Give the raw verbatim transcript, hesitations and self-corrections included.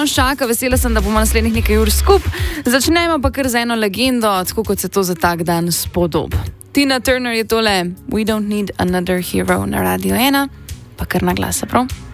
danes čaka, vesela sem, da bomo naslednjih nekaj ur skup. Začnemo pa kar z eno legendo, tako kot se to za tak dan spodob. Tina Turner je tole We Don't Need Another Hero na Radio ena, pa kar na glas, prav?